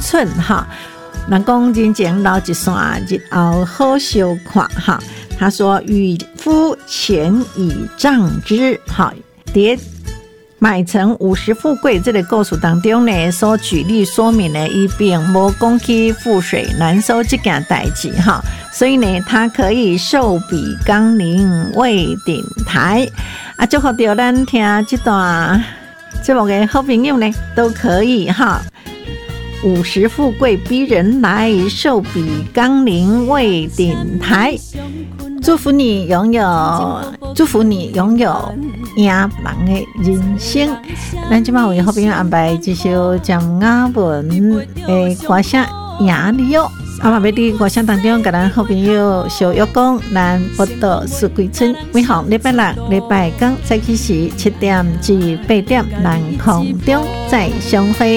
寸哈。人讲人前老一线，日后好相看哈。他说：“与夫钱以丈之。”好，叠买成50富贵这个故事当中呢，所举例说明呢，伊并无讲起覆水难收这件代志哈。所以呢，他可以寿比纲领为顶台啊，祝福到咱听这段节目的好朋友呢，都可以哈。50富贵逼人来，寿比纲领为顶台。祝福你拥有赢人的人生。咱今晚为好朋友安排一首蒋雅文的歌声《赢你哦》。啊嘛，要伫歌声当中，甲咱好朋友小约讲，咱报道四季春，每逢礼拜六、礼拜天早起时7点至8点，咱空中再相会。